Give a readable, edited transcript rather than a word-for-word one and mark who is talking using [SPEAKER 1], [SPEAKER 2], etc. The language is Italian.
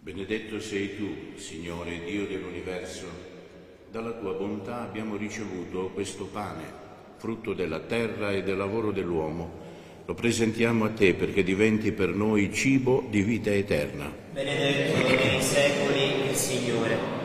[SPEAKER 1] Benedetto sei tu, Signore Dio dell'universo. Dalla tua bontà abbiamo ricevuto questo pane, frutto della terra e del lavoro dell'uomo. Lo presentiamo a te perché diventi per noi cibo di vita eterna.
[SPEAKER 2] Benedetto nei secoli il Signore.